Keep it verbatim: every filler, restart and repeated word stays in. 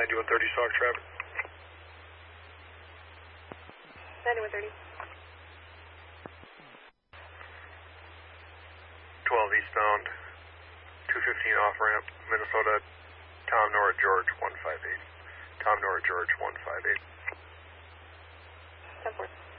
ninety-one thirty, Sauk traffic. ninety-one thirty. twelve eastbound, two fifteen off ramp, Minnesota, Tom Nora George one five eight. Tom Nora George one five eight. ten four.